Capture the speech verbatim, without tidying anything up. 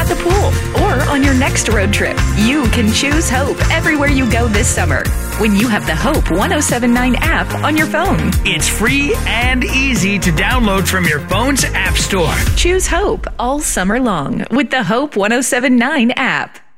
the pool, or on your next road trip. You can choose Hope everywhere you go this summer when you have the Hope one oh seven nine app on your phone. It's free and easy to download from your phone's app store. Choose Hope all summer long with the Hope one oh seven nine app.